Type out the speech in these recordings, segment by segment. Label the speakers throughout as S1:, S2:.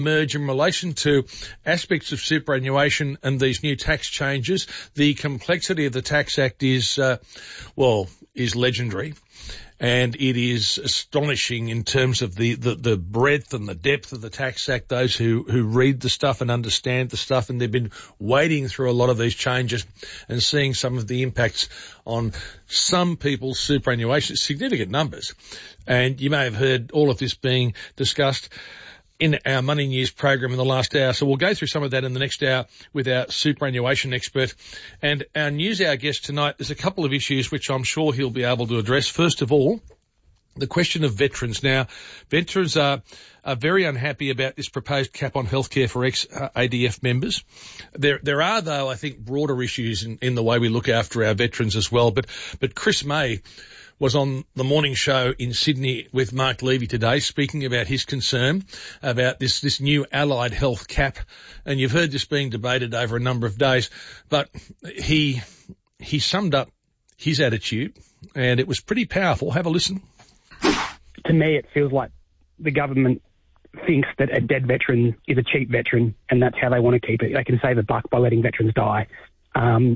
S1: Merge in relation to aspects of superannuation and these new tax changes. The complexity of the Tax Act is legendary. And it is astonishing in terms of the breadth and the depth of the Tax Act, those who read the stuff and understand the stuff, and they've been wading through a lot of these changes and seeing some of the impacts on some people's superannuation, significant numbers. And you may have heard all of this being discussed in our Money News program in the last hour. So we'll go through some of that in the next hour with our superannuation expert. And our news hour guest tonight, there's a couple of issues which I'm sure he'll be able to address. First of all, the question of veterans. Now, veterans are very unhappy about this proposed cap on healthcare for ex-ADF members. There are, though, I think, broader issues in the way we look after our veterans as well. But Chris May was on the morning show in Sydney with Mark Levy today, speaking about his concern about this new allied health cap. And you've heard this being debated over a number of days, but he summed up his attitude, and it was pretty powerful. Have a listen.
S2: To me, it feels like the government thinks that a dead veteran is a cheap veteran, and that's how they want to keep it. They can save a buck by letting veterans die. And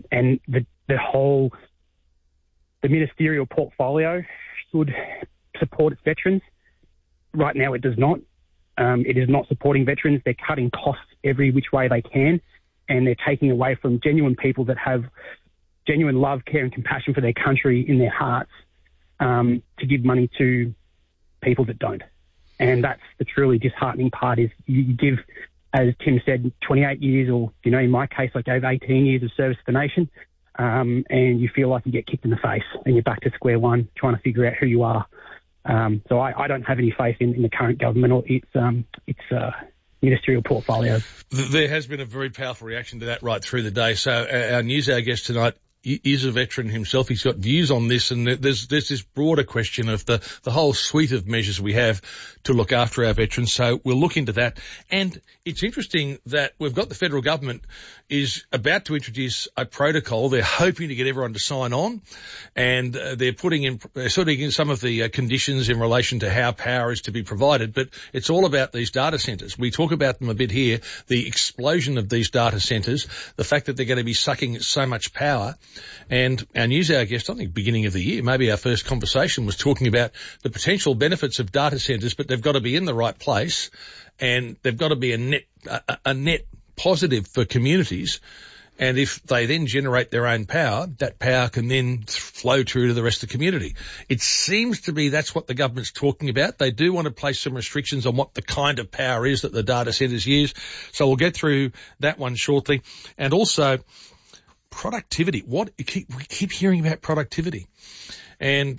S2: the ministerial portfolio should support its veterans. Right now it does not. It is not supporting veterans. They're cutting costs every which way they can, and they're taking away from genuine people that have genuine love, care and compassion for their country in their hearts to give money to people that don't. And that's the truly disheartening part is you give, as Tim said, 28 years or, in my case, I gave 18 years of service to the nation. And you feel like you get kicked in the face and you're back to square one trying to figure out who you are. So I don't have any faith in the current government or its ministerial portfolio.
S1: There has been a very powerful reaction to that right through the day. So our news hour guest tonight is a veteran himself. He's got views on this, and there's this broader question of the whole suite of measures we have to look after our veterans. So we'll look into that. And it's interesting that we've got the federal government is about to introduce a protocol. They're hoping to get everyone to sign on, and they're putting in some of the conditions in relation to how power is to be provided. But it's all about these data centres. We talk about them a bit here, the explosion of these data centres, the fact that they're going to be sucking so much power. And our news hour guest, I think beginning of the year, maybe our first conversation was talking about the potential benefits of data centres, but they've got to be in the right place, and they've got to be a net positive for communities. And if they then generate their own power, that power can then flow through to the rest of the community. It seems to be that's what the government's talking about. They do want to place some restrictions on what the kind of power is that the data centres use. So we'll get through that one shortly. And also productivity. We keep hearing about productivity, and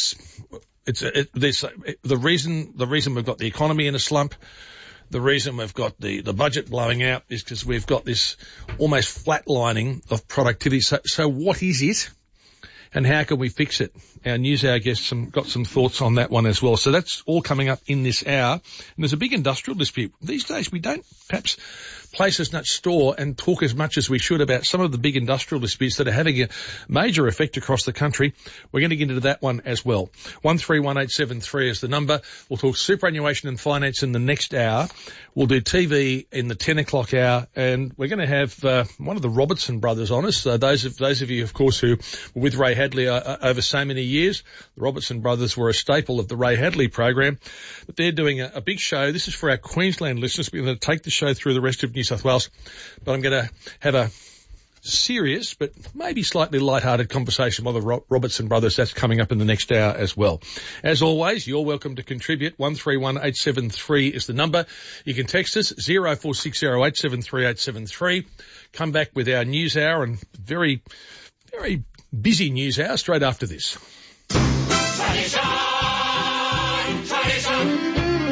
S1: the reason we've got the economy in a slump. The reason we've got the budget blowing out is because we've got this almost flatlining of productivity. So what is it, and how can we fix it? Our news hour guests got some thoughts on that one as well. So that's all coming up in this hour. And there's a big industrial dispute. These days we don't perhaps place as much store and talk as much as we should about some of the big industrial disputes that are having a major effect across the country. We're going to get into that one as well. 131873 is the number. We'll talk superannuation and finance in the next hour. We'll do TV in the 10 o'clock hour, and we're going to have one of the Robertson brothers on us. Those of you, of course, who were with Ray Hadley over so many years. The Robertson brothers were a staple of the Ray Hadley program. But they're doing a big show. This is for our Queensland listeners. We're going to take the show through the rest of New South Wales, but I'm going to have a serious but maybe slightly light-hearted conversation with the Robertson brothers. That's coming up in the next hour as well. As always, you're welcome to contribute. 131873 is the number. You can text us 0460873873. Come back with our news hour, and very, very busy news hour straight after this.
S3: Tradition, tradition.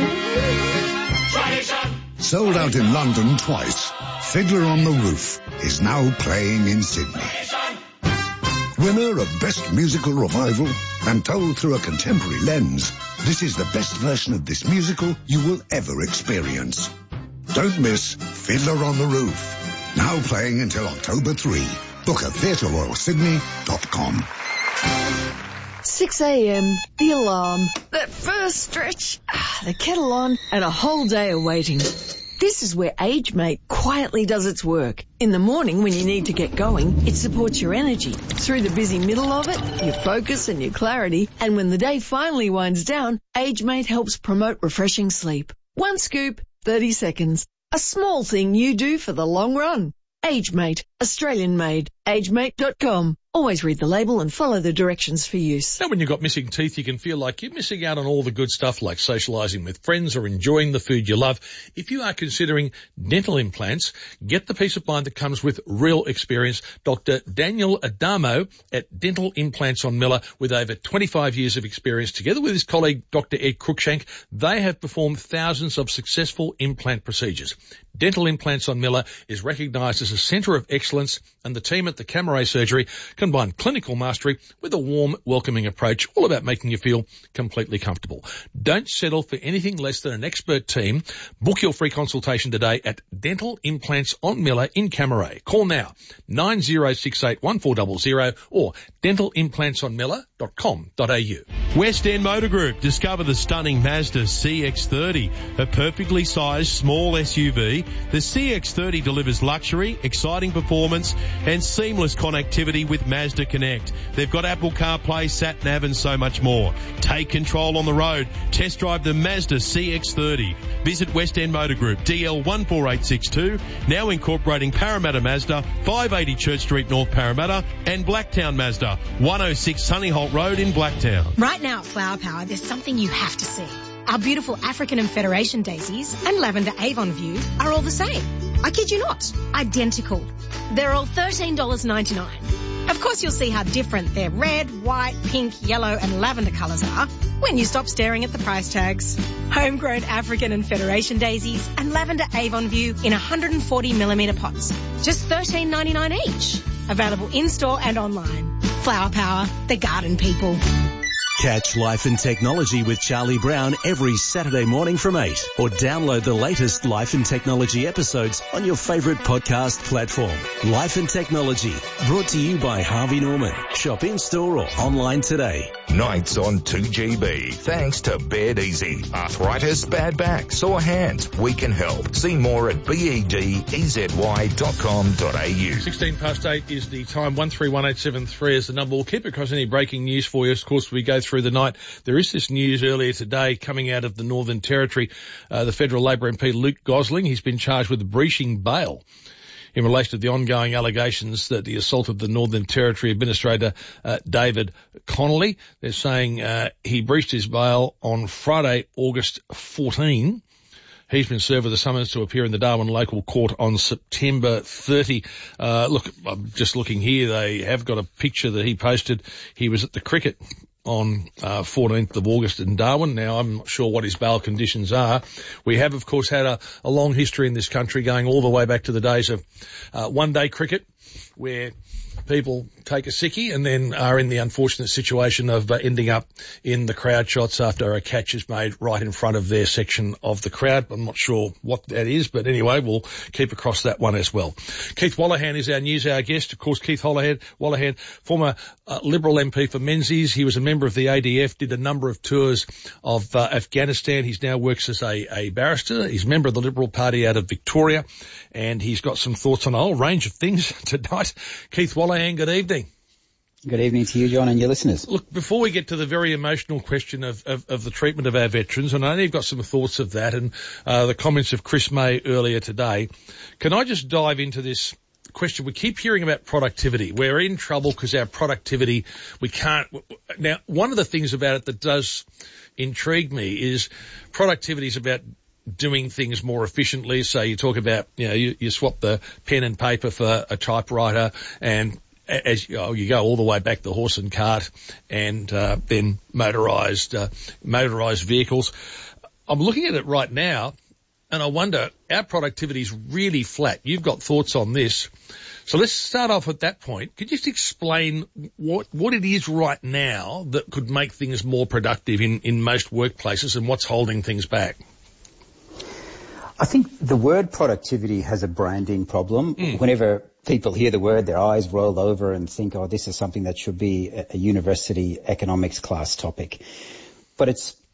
S4: Sold out in London twice, Fiddler on the Roof is now playing in Sydney. Winner of Best Musical Revival and told through a contemporary lens, this is the best version of this musical you will ever experience. Don't miss Fiddler on the Roof, now playing until October 3. Book at theatreroyalsydney.com.
S5: 6 a.m, the alarm, that first stretch, the kettle on, and a whole day of waiting. This is where AgeMate quietly does its work. In the morning when you need to get going, it supports your energy. Through the busy middle of it, your focus and your clarity. And when the day finally winds down, AgeMate helps promote refreshing sleep. One scoop, 30 seconds. A small thing you do for the long run. AgeMate, Australian made. AgeMate.com. Always read the label and follow the directions for use.
S1: Now, when you've got missing teeth, you can feel like you're missing out on all the good stuff like socialising with friends or enjoying the food you love. If you are considering dental implants, get the peace of mind that comes with real experience. Dr. Daniel Adamo at Dental Implants on Miller, with over 25 years of experience, together with his colleague Dr. Ed Cruikshank, they have performed thousands of successful implant procedures. Dental Implants on Miller is recognised as a centre of excellence, and the team at the Camera Surgery combine clinical mastery with a warm, welcoming approach, all about making you feel completely comfortable. Don't settle for anything less than an expert team. Book your free consultation today at Dental Implants on Miller in Camera. Call now, 90681400 or dentalimplantsonmiller.com.au.
S6: West End Motor Group. Discover the stunning Mazda CX-30, a perfectly sized small SUV. The CX-30 delivers luxury, exciting performance and seamless connectivity with Mazda Connect. They've got Apple CarPlay, SatNav and so much more. Take control on the road. Test drive the Mazda CX-30. Visit West End Motor Group, DL 14862, now incorporating Parramatta Mazda, 580 Church Street, North Parramatta, and Blacktown Mazda, 106 Sunnyholt Road in Blacktown.
S7: Right now at Flower Power, there's something you have to see. Our beautiful African and Federation daisies and lavender Avon View are all the same. I kid you not, identical. They're all $13.99. Of course, you'll see how different their red, white, pink, yellow and lavender colours are when you stop staring at the price tags. Homegrown African and Federation daisies and lavender Avon View in 140mm pots. Just $13.99 each. Available in-store and online. Flower Power, the garden people.
S8: Catch Life and Technology with Charlie Brown every Saturday morning from 8, or download the latest Life and Technology episodes on your favourite podcast platform. Life and Technology, brought to you by Harvey Norman. Shop in-store or online today.
S9: Nights on 2GB, thanks to Bed Easy. Arthritis, bad back, sore hands, we can help. See more at bedezy.com.au.
S1: 16 past 8 is the time. 131873 is the number. We'll keep across any breaking news for you. Of course, we go through the night. There is this news earlier today coming out of the Northern Territory. The federal Labor MP Luke Gosling, he's been charged with breaching bail in relation to the ongoing allegations that the assault of the Northern Territory Administrator, David Connolly. They're saying he breached his bail on Friday, August 14. He's been served with a summons to appear in the Darwin local court on September 30. Look, I'm just looking here. They have got a picture that he posted. He was at the cricket on 14th of August in Darwin. Now, I'm not sure what his bail conditions are. We have, of course, had a long history in this country going all the way back to the days of one-day cricket, where people take a sickie and then are in the unfortunate situation of ending up in the crowd shots after a catch is made right in front of their section of the crowd. I'm not sure what that is, but anyway, we'll keep across that one as well. Keith Wallahan is our news hour guest. Of course, Keith Wallahan, former Liberal MP for Menzies. He was a member of the ADF, did a number of tours of Afghanistan. He now works as a barrister. He's a member of the Liberal Party out of Victoria, and he's got some thoughts on a whole range of things tonight. Keith Wallahan, good evening.
S10: Good evening to you, John, and your listeners.
S1: Look, before we get to the very emotional question of the treatment of our veterans, and I know you've got some thoughts of that and the comments of Chris May earlier today, can I just dive into this question? We keep hearing about productivity. We're in trouble because our productivity, we can't. Now, one of the things about it that does intrigue me is productivity is about doing things more efficiently. So you talk about, you swap the pen and paper for a typewriter, and as you go all the way back to horse and cart, and then motorised vehicles. I'm looking at it right now, and I wonder, our productivity is really flat. You've got thoughts on this. So let's start off at that point. Could you just explain what it is right now that could make things more productive in most workplaces, and what's holding things back?
S10: I think the word productivity has a branding problem. Whenever people hear the word, their eyes roll over and think, oh, this is something that should be a university economics class topic. But it's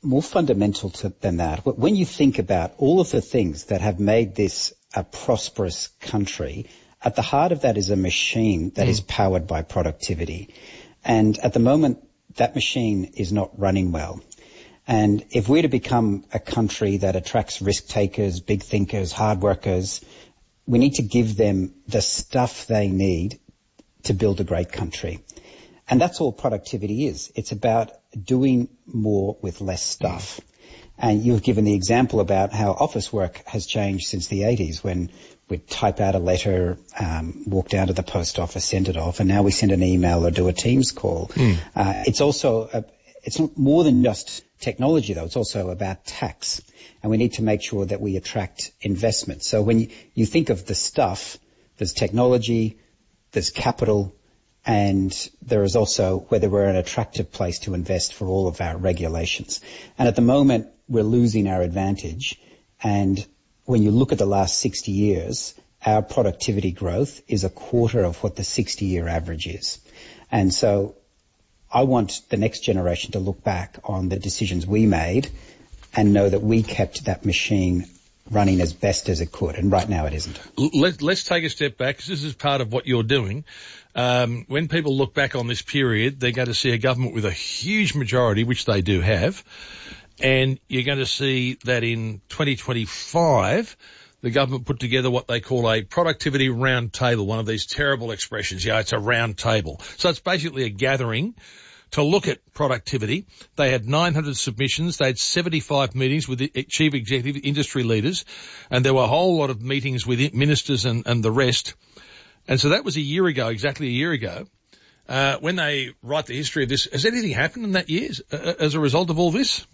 S10: more fundamental than that. When you think about all of the things that have made this a prosperous country, at the heart of that is a machine that is powered by productivity. And at the moment, that machine is not running well. And if we're to become a country that attracts risk takers, big thinkers, hard workers, we need to give them the stuff they need to build a great country. And that's all productivity is. It's about doing more with less stuff. And you've given the example about how office work has changed since the 80s when we'd type out a letter, walk down to the post office, send it off, and now we send an email or do a Teams call. It's also, it's not more than just technology though, it's also about tax. And we need to make sure that we attract investment. So when you think of the stuff, there's technology, there's capital, and there is also whether we're an attractive place to invest for all of our regulations. And at the moment, we're losing our advantage. And when you look at the last 60 years, our productivity growth is a quarter of what the 60-year average is. And so I want the next generation to look back on the decisions we made and know that we kept that machine running as best as it could, and right now it isn't.
S1: Let's take a step back, because this is part of what you're doing. When people look back on this period, they're going to see a government with a huge majority, which they do have, and you're going to see that in 2025, the government put together what they call a productivity round table, one of these terrible expressions. Yeah, it's a round table. So it's basically a gathering to look at productivity. They had 900 submissions. They had 75 meetings with the chief executive industry leaders, and there were a whole lot of meetings with ministers and the rest. And so that was a year ago, exactly a year ago. When they write the history of this, has anything happened in that year as a result of all this?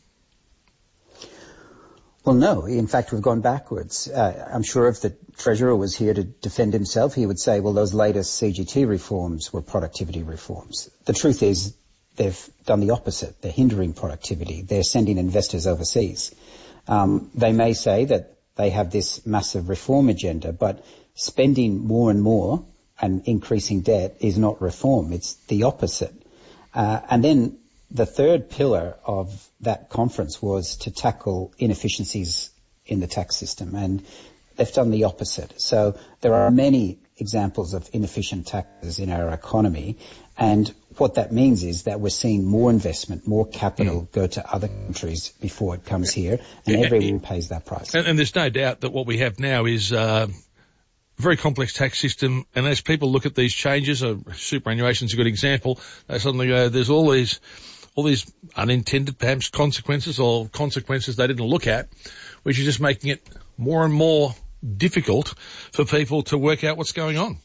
S10: Well, no. In fact, we've gone backwards. I'm sure if the Treasurer was here to defend himself, he would say, well, those latest CGT reforms were productivity reforms. The truth is, they've done the opposite. They're hindering productivity. They're sending investors overseas. They may say that they have this massive reform agenda, but spending more and more and increasing debt is not reform. It's the opposite. And then the third pillar of that conference was to tackle inefficiencies in the tax system, and they've done the opposite. So there are many examples of inefficient taxes in our economy, and what that means is that we're seeing more investment, more capital go to other countries before it comes here, and everyone pays that price.
S1: And there's no doubt that what we have now is a very complex tax system, and as people look at these changes, superannuation is a good example, they suddenly go, there's all these unintended perhaps consequences or consequences they didn't look at, which is just making it more and more difficult for people to work out what's going on.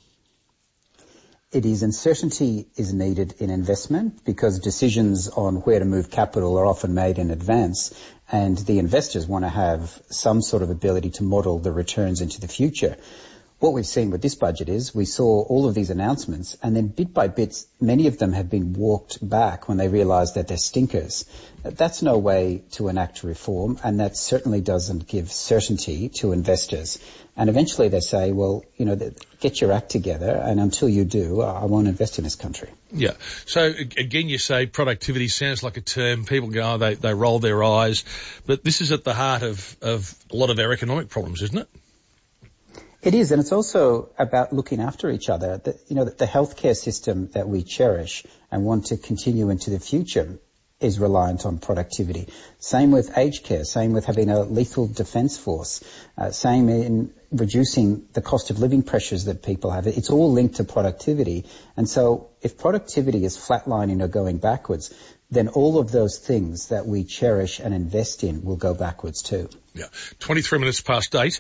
S10: It is, and certainty is needed in investment because decisions on where to move capital are often made in advance, and the investors want to have some sort of ability to model the returns into the future. What we've seen with this budget is we saw all of these announcements, and then bit by bit, many of them have been walked back when they realised that they're stinkers. That's no way to enact reform, and that certainly doesn't give certainty to investors. And eventually they say, well, get your act together, and until you do, I won't invest in this country.
S1: Yeah. So again, you say productivity sounds like a term. People go, they roll their eyes. But this is at the heart of a lot of our economic problems, isn't it?
S10: It is, and it's also about looking after each other. The healthcare system that we cherish and want to continue into the future is reliant on productivity. Same with aged care, same with having a lethal defence force, same in reducing the cost of living pressures that people have. It's all linked to productivity. And so if productivity is flatlining or going backwards, then all of those things that we cherish and invest in will go backwards too.
S1: Yeah. 23 minutes past 8,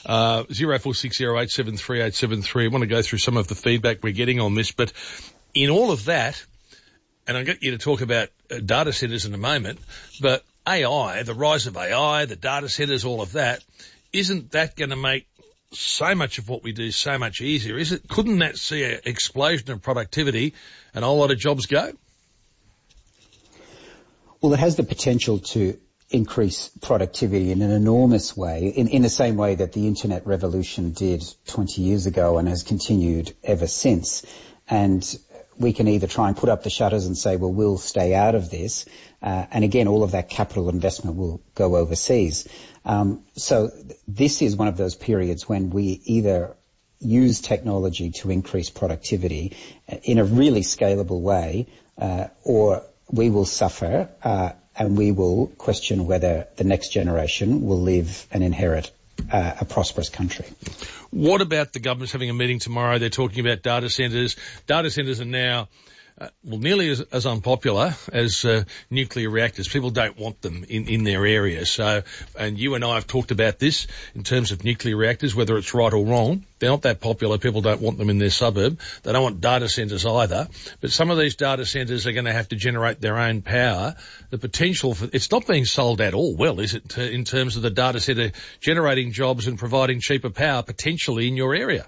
S1: 0460873873. I want to go through some of the feedback we're getting on this, but in all of that, and I'll get you to talk about data centres in a moment, but AI, the rise of AI, the data centres, all of that, isn't that going to make so much of what we do so much easier? Couldn't that see an explosion of productivity and a whole lot of jobs go?
S10: Well, it has the potential to increase productivity in an enormous way, in the same way that the internet revolution did 20 years ago and has continued ever since. And we can either try and put up the shutters and say, well, we'll stay out of this. And again, all of that capital investment will go overseas. So this is one of those periods when we either use technology to increase productivity in a really scalable way, or we will suffer, and we will question whether the next generation will live and inherit a prosperous country.
S1: What about the government's having a meeting tomorrow? They're talking about data centres. Data centres are now nearly as unpopular as nuclear reactors. People don't want them in their area. So, and you and I have talked about this in terms of nuclear reactors, whether it's right or wrong. They're not that popular. People don't want them in their suburb. They don't want data centres either. But some of these data centres are going to have to generate their own power. The potential for it's not being sold at all well, is it, in terms of the data centre generating jobs and providing cheaper power potentially in your area?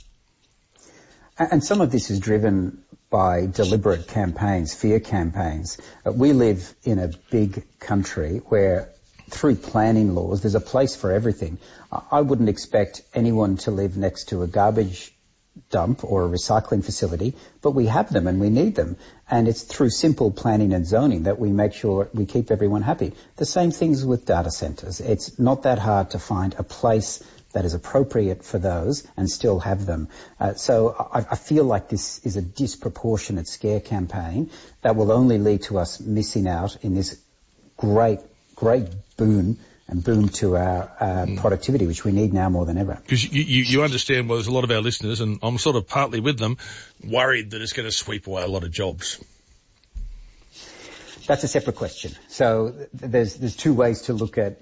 S10: And some of this is driven by deliberate campaigns, fear campaigns. We live in a big country where through planning laws, there's a place for everything. I wouldn't expect anyone to live next to a garbage dump or a recycling facility, but we have them and we need them. And it's through simple planning and zoning that we make sure we keep everyone happy. The same things with data centres. It's not that hard to find a place that is appropriate for those and still have them. So I feel like this is a disproportionate scare campaign that will only lead to us missing out in this great boon to our productivity, which we need now more than ever.
S1: Because you understand, well, there's a lot of our listeners, and I'm sort of partly with them, worried that it's going to sweep away a lot of jobs.
S10: That's a separate question. So there's two ways to look at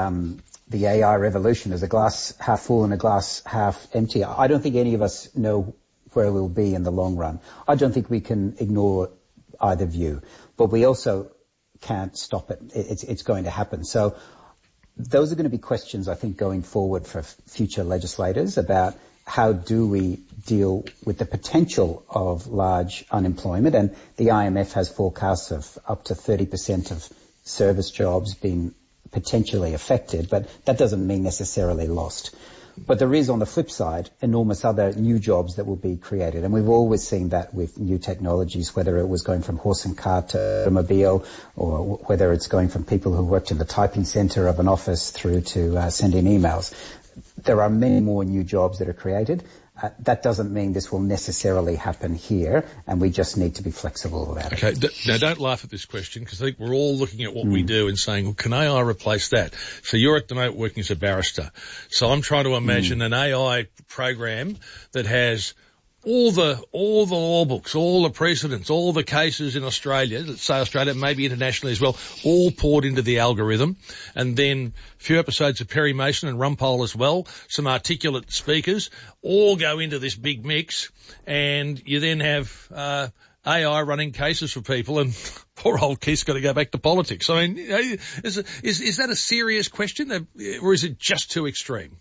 S10: the AI revolution. There's a glass half full and a glass half empty. I don't think any of us know where we'll be in the long run. I don't think we can ignore either view, but we also can't stop it. It's going to happen. So those are going to be questions, I think, going forward for future legislators about how do we deal with the potential of large unemployment. And the IMF has forecasts of up to 30% of service jobs being potentially affected, but that doesn't mean necessarily lost. But there is, on the flip side, enormous other new jobs that will be created. And we've always seen that with new technologies, whether it was going from horse and cart to automobile, or whether it's going from people who worked in the typing centre of an office through to sending emails. There are many more new jobs that are created. That doesn't mean this will necessarily happen here, and we just need to be flexible about it.
S1: Okay, now don't laugh at this question, because I think we're all looking at what we do and saying, well, can AI replace that? So you're at the moment working as a barrister. So I'm trying to imagine an AI program that has all the law books, all the precedents, all the cases in Australia, let's say Australia, maybe internationally as well, all poured into the algorithm, and then a few episodes of Perry Mason and Rumpole as well, some articulate speakers, all go into this big mix, and you then have AI running cases for people, and poor old Keith's got to go back to politics. I mean, is that a serious question, or is it just too extreme?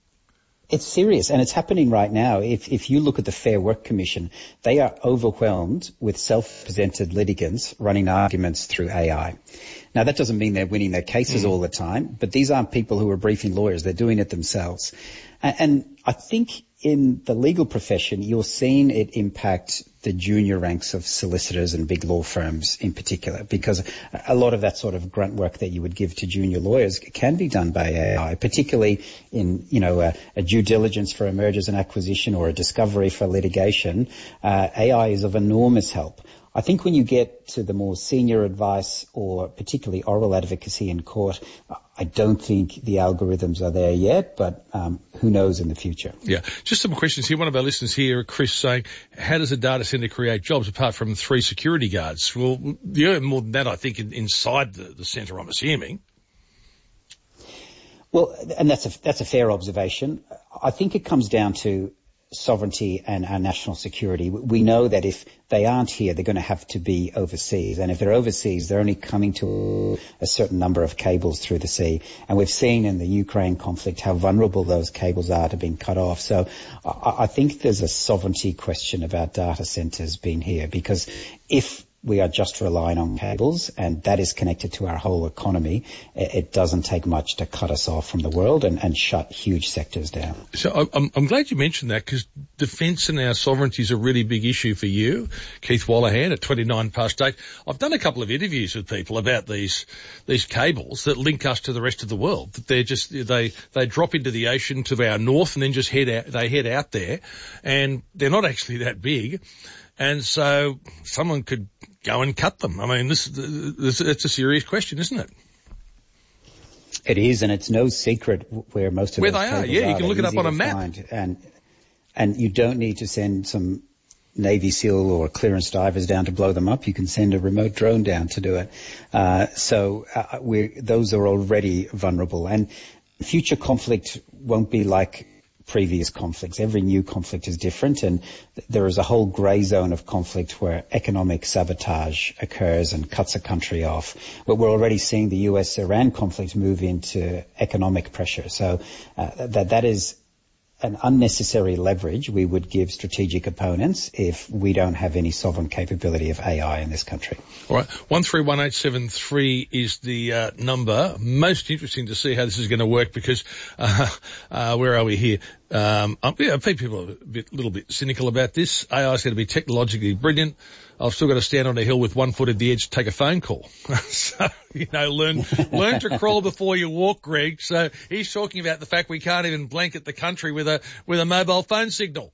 S10: It's serious, and it's happening right now. If you look at the Fair Work Commission, they are overwhelmed with self-presented litigants running arguments through AI. Now, that doesn't mean they're winning their cases all the time, but these aren't people who are briefing lawyers. They're doing it themselves. And I think in the legal profession, you're seeing it impact the junior ranks of solicitors and big law firms in particular, because a lot of that sort of grunt work that you would give to junior lawyers can be done by AI, particularly in, a due diligence for a mergers and acquisition or a discovery for litigation. AI is of enormous help. I think when you get to the more senior advice or particularly oral advocacy in court, I don't think the algorithms are there yet, but who knows in the future.
S1: Yeah. Just some questions here. One of our listeners here, Chris, saying, how does a data centre create jobs apart from 3 security guards? Well, yeah, more than that, I think, inside the centre, I'm assuming.
S10: Well, and that's a fair observation. I think it comes down to sovereignty and our national security. We know that if they aren't here, they're going to have to be overseas. And if they're overseas, they're only coming to a certain number of cables through the sea. And we've seen in the Ukraine conflict how vulnerable those cables are to being cut off. So I think there's a sovereignty question about data centres being here, because if we are just relying on cables, and that is connected to our whole economy, it doesn't take much to cut us off from the world and shut huge sectors down.
S1: So I'm glad you mentioned that, because defence and our sovereignty is a really big issue for you, Keith Wallahan, at 29 past 8. I've done a couple of interviews with people about these cables that link us to the rest of the world. That they're just they drop into the ocean to our north and then just head out there, and they're not actually that big. And so someone could go and cut them. I mean, it's a serious question, isn't it?
S10: It is, and it's no secret where most of
S1: where
S10: those
S1: they are.
S10: cables
S1: Yeah, you can look it up on a map.
S10: And you don't need to send some Navy SEAL or clearance divers down to blow them up. You can send a remote drone down to do it. Those are already vulnerable. And future conflict won't be like previous conflicts. Every new conflict is different, and there is a whole grey zone of conflict where economic sabotage occurs and cuts a country off. But we're already seeing the US-Iran conflict move into economic pressure. So that is an unnecessary leverage we would give strategic opponents if we don't have any sovereign capability of AI in this country. All right,
S1: 131873 is the number. Most interesting to see how this is going to work, because where are we here? I think people are a little bit cynical about this. AI is going to be technologically brilliant. I've still got to stand on a hill with one foot at the edge to take a phone call. So, learn to crawl before you walk, Greg. So he's talking about the fact we can't even blanket the country with a mobile phone signal.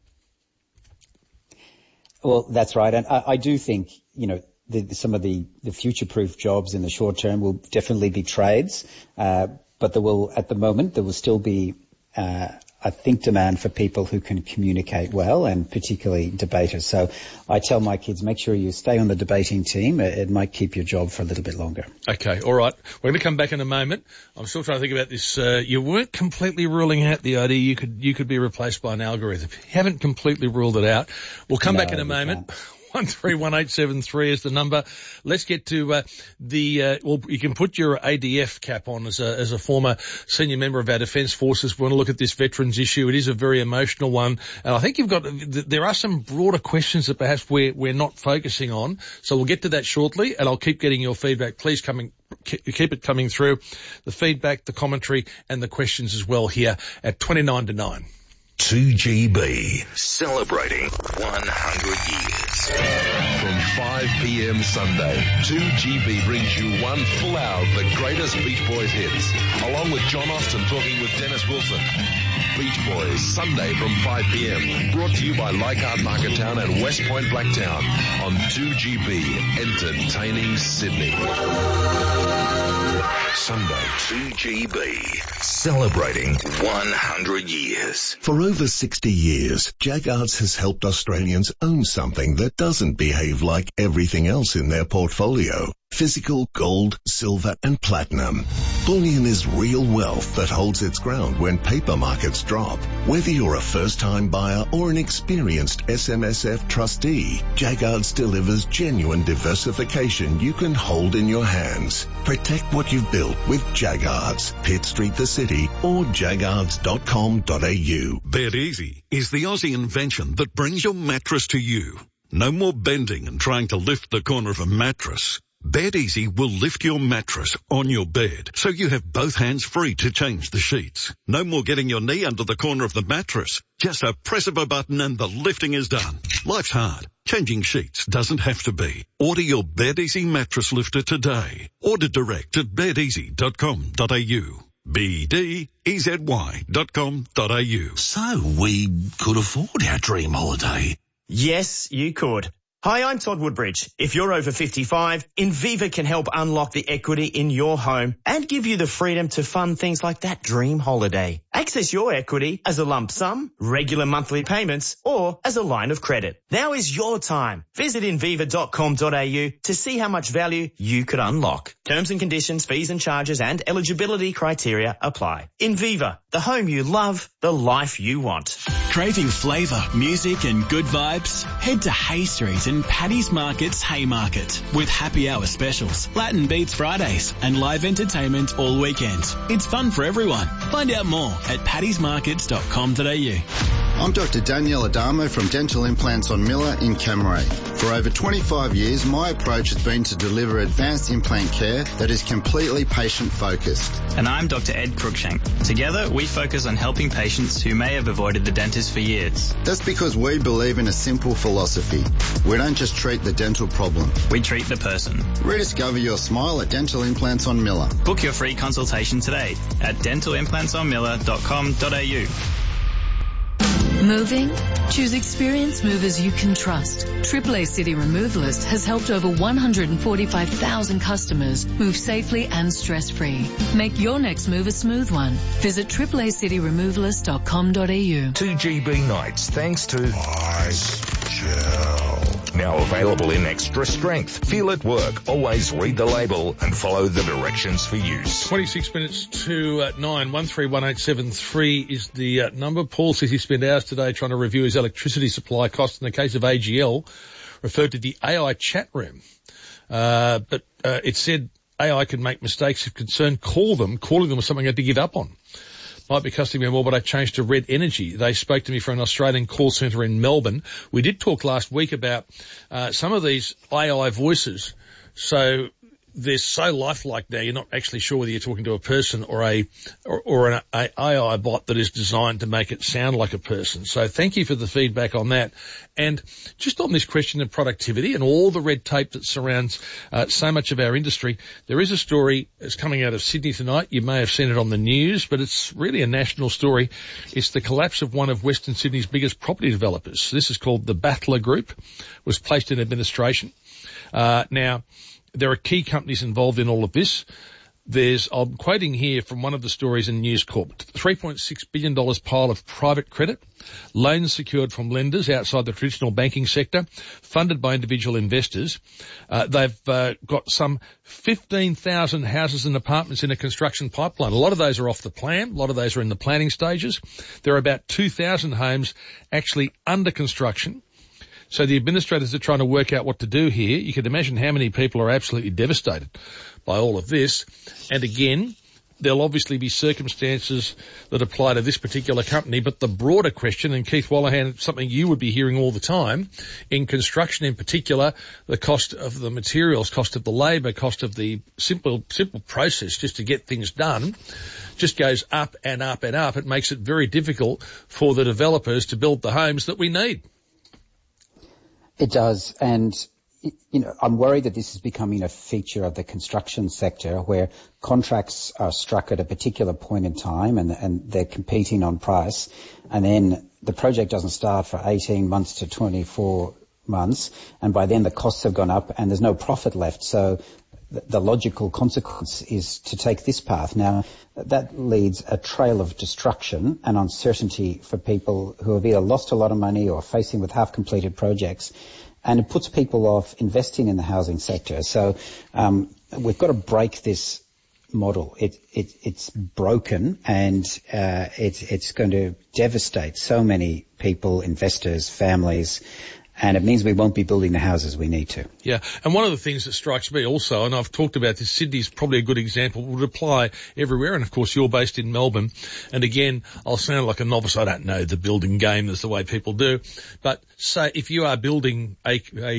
S10: Well, that's right. And I do think, some of the future-proof jobs in the short term will definitely be trades. But at the moment, there will still be, I think, demand for people who can communicate well, and particularly debaters. So I tell my kids, make sure you stay on the debating team. It might keep your job for a little bit longer.
S1: Okay, all right. We're going to come back in a moment. I'm still trying to think about this. You weren't completely ruling out the idea you could be replaced by an algorithm. You haven't completely ruled it out. We'll come back in a moment. 131873 is the number. Let's get to you can put your ADF cap on as a former senior member of our Defence Forces. We want to look at this veterans issue. It is a very emotional one, and I think there are some broader questions that perhaps we're not focusing on. So we'll get to that shortly, and I'll keep getting your feedback. Please keep it coming through. The feedback, the commentary, and the questions as well here at 29 to 9.
S9: 2GB, celebrating 100 years. From 5 p.m. Sunday, 2GB brings you one full hour of the greatest Beach Boys hits, along with John Austin talking with Dennis Wilson. Beach Boys, Sunday from 5 p.m. Brought to you by Leichhardt Marketown and West Point Blacktown on 2GB, entertaining Sydney. Sunday, 2GB, celebrating 100 years.
S4: For over 60 years, Jaggards has helped Australians own something that doesn't behave like everything else in their portfolio. Physical gold, silver and platinum. Bullion is real wealth that holds its ground when paper markets drop. Whether you're a first-time buyer or an experienced SMSF trustee, Jaggards delivers genuine diversification you can hold in your hands. Protect what you've built with Jaggards, Pitt Street the City or jaggards.com.au.
S11: Bed Easy is the Aussie invention that brings your mattress to you. No more bending and trying to lift the corner of a mattress. Bed Easy will lift your mattress on your bed so you have both hands free to change the sheets. No more getting your knee under the corner of the mattress. Just a press of a button and the lifting is done. Life's hard. Changing sheets doesn't have to be. Order your Bed Easy mattress lifter today. Order direct at bedeasy.com.au. BDEZY.com.au.
S12: So we could afford our dream holiday.
S13: Yes, you could. Hi, I'm Todd Woodbridge. If you're over 55, Inviva can help unlock the equity in your home and give you the freedom to fund things like that dream holiday. Access your equity as a lump sum, regular monthly payments, or as a line of credit. Now is your time. Visit inviva.com.au to see how much value you could unlock. Terms and conditions, fees and charges, and eligibility criteria apply. Inviva, the home you love, the life you want.
S14: Craving flavour, music and good vibes? Head to Hay Street and Paddy's Market's Haymarket with happy hour specials, Latin Beats Fridays and live entertainment all weekend. It's fun for everyone. Find out more at paddysmarkets.com.au.
S15: I'm Dr. Danielle Adamo from Dental Implants on Miller in Camray. For over 25 years, my approach has been to deliver advanced implant care that is completely patient-focused.
S16: And I'm Dr. Ed Cruikshank. Together, we focus on helping patients who may have avoided the dentist for years.
S15: That's because we believe in a simple philosophy. We don't just treat the dental problem.
S16: We treat the person.
S15: Rediscover your smile at Dental Implants on Miller.
S16: Book your free consultation today at dentalimplantsonmiller.com.au.
S17: Moving? Choose experienced movers you can trust. AAA City Removalist has helped over 145,000 customers move safely and stress-free. Make your next move a smooth one. Visit AAACityRemovalist.com.au.
S9: 2GB nights thanks to Ice Gel. Now available in extra strength. Feel it work. Always read the label and follow the directions for use.
S1: 26 minutes to 9. 131873 is the number. Paul says he spent hours today trying to review his electricity supply costs in the case of AGL, referred to the AI chat room. But it said AI can make mistakes if concerned. Calling them was something I had to give up on. Might be costing me more, but I changed to Red Energy. They spoke to me from an Australian call centre in Melbourne. We did talk last week about some of these AI voices. So they're so lifelike now, you're not actually sure whether you're talking to a person or an AI bot that is designed to make it sound like a person. So thank you for the feedback on that. And just on this question of productivity and all the red tape that surrounds so much of our industry, there is a story that's coming out of Sydney tonight. You may have seen it on the news, but it's really a national story. It's the collapse of one of Western Sydney's biggest property developers. This is called the Battler Group, was placed in administration. Now, there are key companies involved in all of this. I'm quoting here from one of the stories in News Corp, $3.6 billion pile of private credit, loans secured from lenders outside the traditional banking sector, funded by individual investors. They've got some 15,000 houses and apartments in a construction pipeline. A lot of those are off the plan. A lot of those are in the planning stages. There are about 2,000 homes actually under construction. So the administrators are trying to work out what to do here. You can imagine how many people are absolutely devastated by all of this. And again, there'll obviously be circumstances that apply to this particular company, but the broader question, and Keith Wallahan, something you would be hearing all the time, in construction in particular, the cost of the materials, cost of the labour, cost of the simple process just to get things done, just goes up and up and up. It makes it very difficult for the developers to build the homes that we need.
S10: It does, and I'm worried that this is becoming a feature of the construction sector where contracts are struck at a particular point in time and they're competing on price, and then the project doesn't start for 18 months to 24 months, and by then the costs have gone up and there's no profit left. So the logical consequence is to take this path. Now, that leads a trail of destruction and uncertainty for people who have either lost a lot of money or facing with half-completed projects, and it puts people off investing in the housing sector. So we've got to break this model. It's broken, and it's going to devastate so many people, investors, families, and it means we won't be building the houses we need to.
S1: Yeah, and one of the things that strikes me also, and I've talked about this, Sydney's probably a good example, would apply everywhere, and of course you're based in Melbourne, and again, I'll sound like a novice, I don't know the building game, that's the way people do, but say if you are building a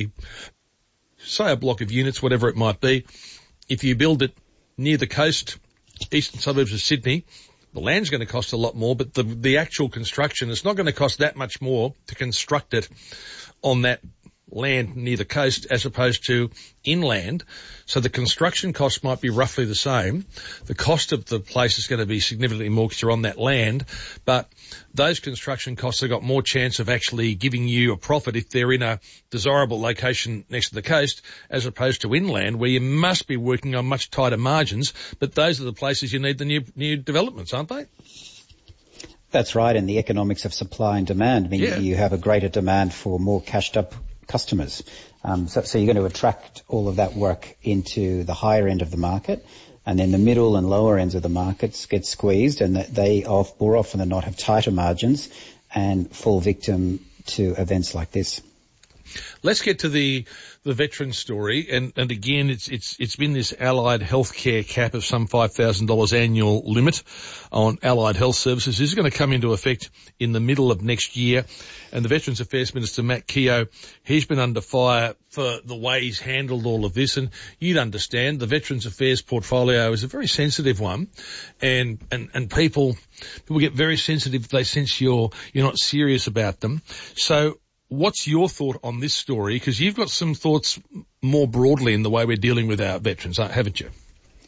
S1: block of units, whatever it might be, if you build it near the coast, eastern suburbs of Sydney, the land's going to cost a lot more, but the actual construction, it's not going to cost that much more to construct it on that land near the coast as opposed to inland. So the construction cost might be roughly the same. The cost of the place is going to be significantly more because you're on that land, but those construction costs have got more chance of actually giving you a profit if they're in a desirable location next to the coast as opposed to inland where you must be working on much tighter margins, but those are the places you need the new developments, aren't they?
S10: That's right, and the economics of supply and demand mean you have a greater demand for more cashed up customers. So you're going to attract all of that work into the higher end of the market, and then the middle and lower ends of the markets get squeezed, and they more often than not have tighter margins and fall victim to events like this.
S1: Let's get to the veteran story, and again, it's been this allied healthcare cap of some $5,000 annual limit on allied health services. This is going to come into effect in the middle of next year, and the Veterans Affairs Minister, Matt Keogh, he's been under fire for the way he's handled all of this, and you'd understand the Veterans Affairs portfolio is a very sensitive one, and people get very sensitive if they sense you're not serious about them. So what's your thought on this story? Because you've got some thoughts more broadly in the way we're dealing with our veterans, haven't you?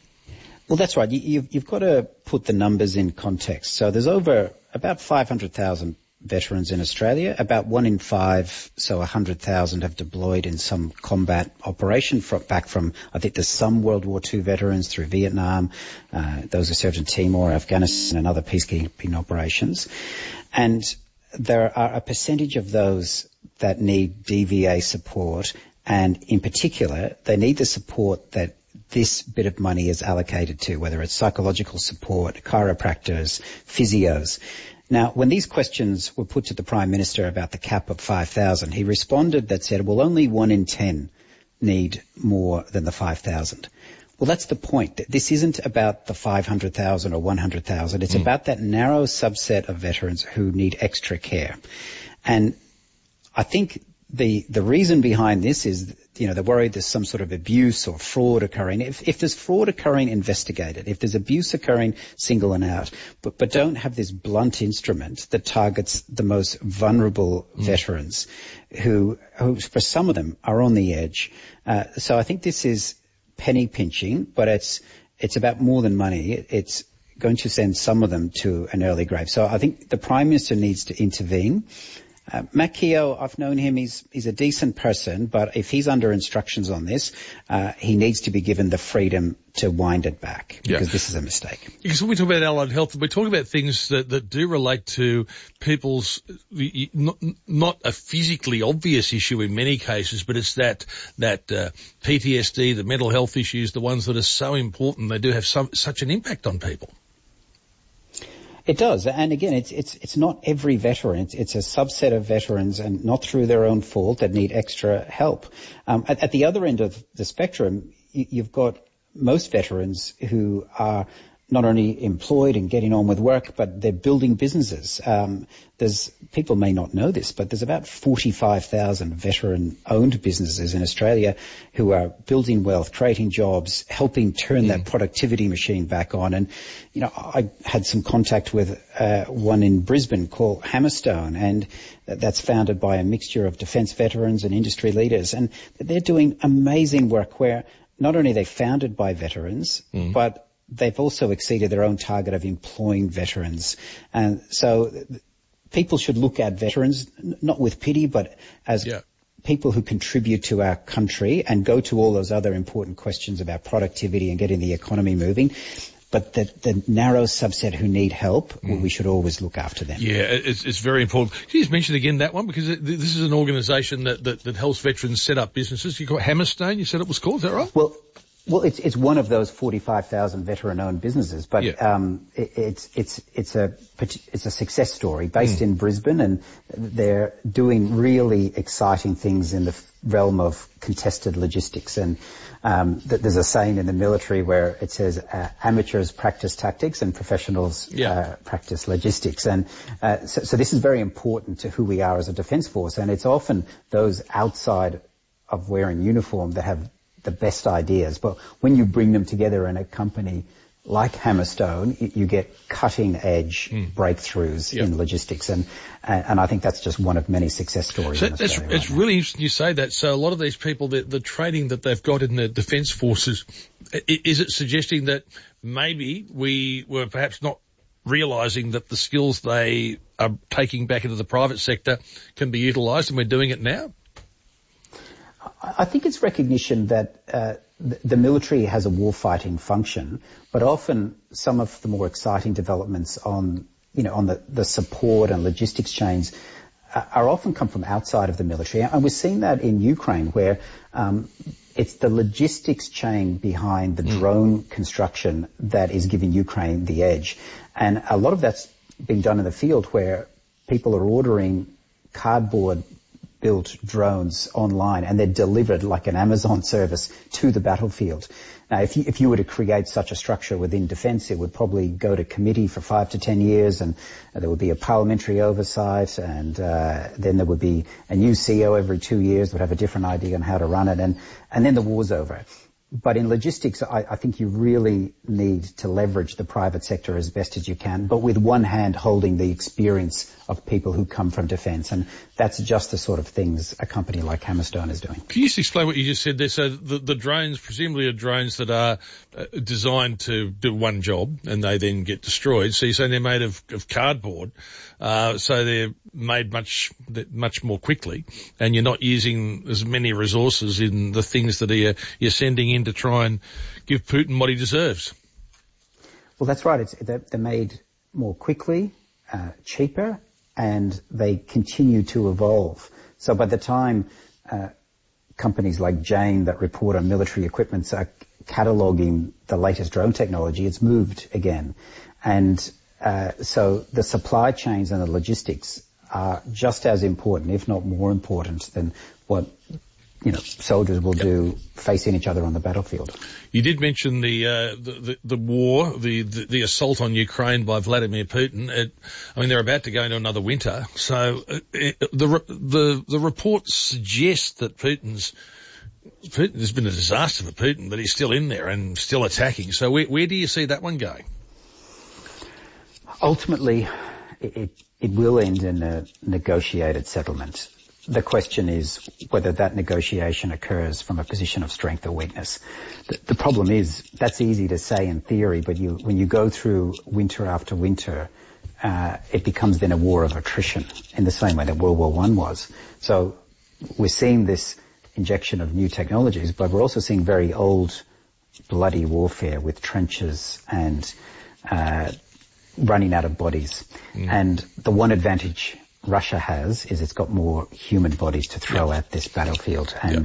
S10: Well, that's right. You've got to put the numbers in context. So there's about 500,000 veterans in Australia. About 1 in 5, so 100,000 have deployed in some combat operation back from, I think there's some World War II veterans through Vietnam, those who served in Timor, Afghanistan and other peacekeeping operations. And there are a percentage of those that need DVA support, and in particular, they need the support that this bit of money is allocated to, whether it's psychological support, chiropractors, physios. Now, when these questions were put to the Prime Minister about the cap of 5,000, he responded that said, well, only 1 in 10 need more than the 5,000. Well, that's the point. This isn't about the 500,000 or 100,000. It's about that narrow subset of veterans who need extra care. And I think the reason behind this is, they're worried there's some sort of abuse or fraud occurring. If there's fraud occurring, investigate it. If there's abuse occurring, single it out. But don't have this blunt instrument that targets the most vulnerable veterans who, for some of them, are on the edge. So I think this is penny pinching, but it's about more than money. It's going to send some of them to an early grave. So I think the Prime Minister needs to intervene. Matt Keogh, I've known him, he's a decent person, but if he's under instructions on this, he needs to be given the freedom to wind it back, because this is a mistake.
S1: Because when we talk about allied health, we talk about things that do relate to people's, not a physically obvious issue in many cases, but it's that PTSD, the mental health issues, the ones that are so important, they do have such an impact on people.
S10: It does, and again, it's not every veteran. It's a subset of veterans, and not through their own fault, that need extra help. At the other end of the spectrum, you've got most veterans who are not only employed and getting on with work, but they're building businesses. People may not know this, but there's about 45,000 veteran-owned businesses in Australia who are building wealth, creating jobs, helping turn that productivity machine back on. And, I had some contact with one in Brisbane called Hammerstone, and that's founded by a mixture of defence veterans and industry leaders. And they're doing amazing work where not only are they founded by veterans, but they've also exceeded their own target of employing veterans. And so people should look at veterans, not with pity, but as people who contribute to our country, and go to all those other important questions about productivity and getting the economy moving. But the narrow subset who need help, we should always look after them.
S1: Yeah, it's very important. Can you just mention again that one? Because this is an organisation that helps veterans set up businesses. You call it Hammerstone, you said it was called, is that right?
S10: Well, it's one of those 45,000 veteran-owned businesses, but it's a success story based in Brisbane, and they're doing really exciting things in the realm of contested logistics. And there's a saying in the military where it says amateurs practice tactics and professionals practice logistics. And so this is very important to who we are as a defence force, and it's often those outside of wearing uniform that have the best ideas, but when you bring them together in a company like Hammerstone, you get cutting-edge breakthroughs in logistics, and I think that's just one of many success stories.
S1: So
S10: in Australia
S1: it's really interesting you say that. So a lot of these people, the training that they've got in the defence forces, is it suggesting that maybe we were perhaps not realising that the skills they are taking back into the private sector can be utilised, and we're doing it now?
S10: I think it's recognition that the military has a warfighting function, but often some of the more exciting developments on the support and logistics chains are often come from outside of the military. And we're seeing that in Ukraine, where it's the logistics chain behind the drone construction that is giving Ukraine the edge. And a lot of that's being done in the field, where people are ordering cardboard built drones online, and they're delivered like an Amazon service to the battlefield. Now, if you were to create such a structure within defence, it would probably go to committee for 5 to 10 years, and there would be a parliamentary oversight, and then there would be a new CEO every 2 years, would have a different idea on how to run it, and then the war's over. But in logistics, I think you really need to leverage the private sector as best as you can, but with one hand holding the experience of people who come from defence. And that's just the sort of things a company like Hammerstone is doing.
S1: Can you just explain what you just said there? So the drones presumably are drones that are designed to do one job and they then get destroyed. So you're saying they're made of cardboard, so they're made much more quickly, and you're not using as many resources in the things that you're sending in to try and give Putin what he deserves.
S10: Well, that's right. They're made more quickly, cheaper, and they continue to evolve. So by the time companies like Jane that report on military equipment are cataloguing the latest drone technology, it's moved again. And so the supply chains and the logistics are just as important, if not more important, than what soldiers will do facing each other on the battlefield.
S1: You did mention the war, the assault on Ukraine by Vladimir Putin. They're about to go into another winter, so the reports suggest that there's been a disaster for Putin, but he's still in there and still attacking. So where do you see that one going?
S10: Ultimately, it will end in a negotiated settlement. The question is whether that negotiation occurs from a position of strength or weakness. The problem is that's easy to say in theory, but when you go through winter after winter, it becomes then a war of attrition in the same way that World War I was. So we're seeing this injection of new technologies, but we're also seeing very old, bloody warfare with trenches and running out of bodies. And the one advantage Russia has is it's got more human bodies to throw at this battlefield. And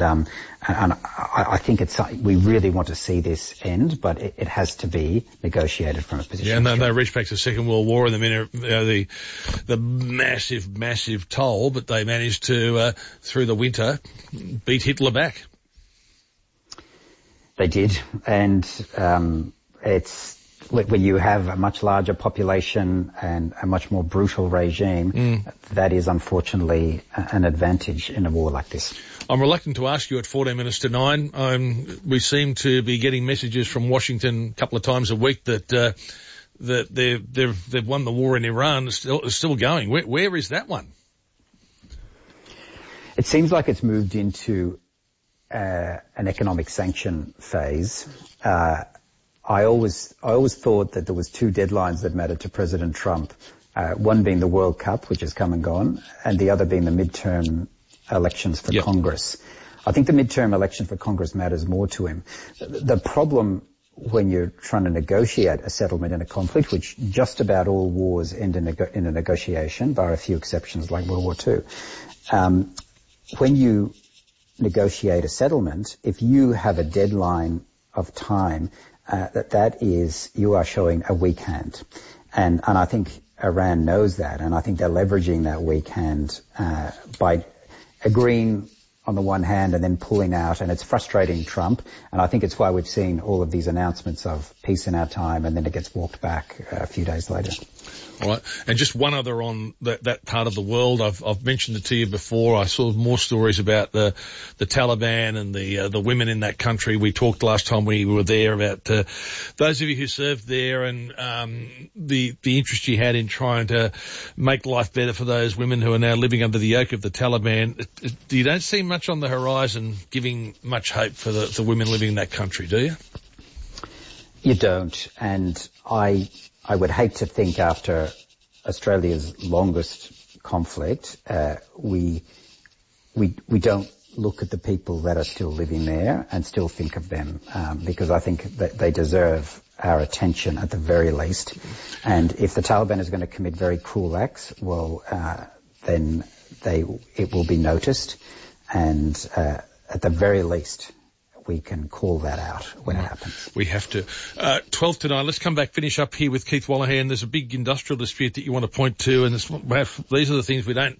S10: I think we really want to see this end, but it has to be negotiated from a position.
S1: Yeah, and they reach back to the Second World War and the massive toll, but they managed to, through the winter, beat Hitler back.
S10: They did, and it's when you have a much larger population and a much more brutal regime, that is unfortunately an advantage in a war like this.
S1: I'm reluctant to ask you at 14 minutes to 9. We seem to be getting messages from Washington a couple of times a week that they've won the war in Iran. It's still going. Where is that one?
S10: It seems like it's moved into an economic sanction phase. I always thought that there was two deadlines that mattered to President Trump, one being the World Cup, which has come and gone, and the other being the midterm elections for Congress. I think the midterm election for Congress matters more to him. The problem when you're trying to negotiate a settlement in a conflict, which just about all wars end in a negotiation, bar a few exceptions like World War II, when you negotiate a settlement, if you have a deadline of time, that is, you are showing a weak hand. And I think Iran knows that, and I think they're leveraging that weak hand by agreeing on the one hand and then pulling out, and it's frustrating Trump, and I think it's why we've seen all of these announcements of peace in our time, and then it gets walked back a few days later.
S1: All right. And just one other on that part of the world. I've mentioned it to you before. I saw more stories about the Taliban and the women in that country. We talked last time we were there about those of you who served there and the interest you had in trying to make life better for those women who are now living under the yoke of the Taliban. You don't see much on the horizon giving much hope for the women living in that country, do you?
S10: You don't. And I would hate to think after Australia's longest conflict, we don't look at the people that are still living there and still think of them, because I think that they deserve our attention at the very least. And if the Taliban is going to commit very cruel acts, well, then it will be noticed, and at the very least, we can call that out when it happens.
S1: We have to. 12 to 9. Let's come back, finish up here with Keith Wallachan. There's a big industrial dispute that you want to point to, and these are the things we don't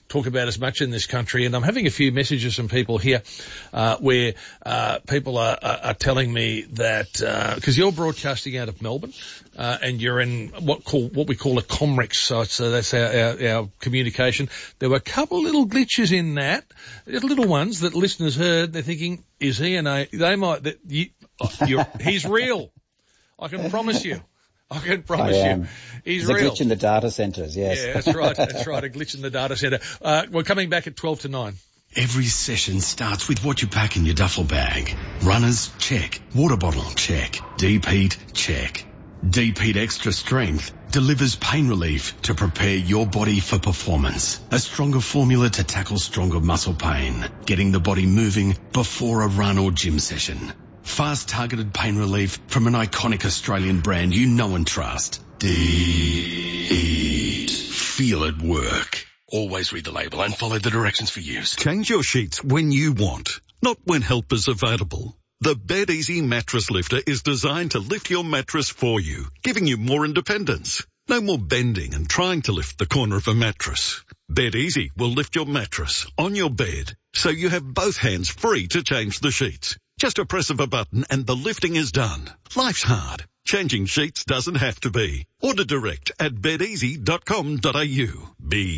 S1: talk about as much in this country. And I'm having a few messages from people here where people are telling me that because you're broadcasting out of Melbourne and you're in what we call a Comrex site, so that's our communication. There were a couple of little glitches in that, little ones that listeners heard. They're thinking, is he he's real. I can promise you. He's real.
S10: There's a glitch in the data centres, yes.
S1: Yeah, that's right. That's right. A glitch in the data centre. We're coming back at 12 to 9.
S12: Every session starts with what you pack in your duffel bag. Runners, check. Water bottle, check. Deep heat, check. Deep Heat Extra Strength delivers pain relief to prepare your body for performance. A stronger formula to tackle stronger muscle pain, getting the body moving before a run or gym session. Fast targeted pain relief from an iconic Australian brand you know and trust. Deep Heat. Feel it work. Always read the label and follow the directions for use.
S11: Change your sheets when you want, not when help is available. The BedEasy Mattress Lifter is designed to lift your mattress for you, giving you more independence. No more bending and trying to lift the corner of a mattress. BedEasy will lift your mattress on your bed, so you have both hands free to change the sheets. Just a press of a button and the lifting is done. Life's hard. Changing sheets doesn't have to be. Order direct at bedeasy.com.au.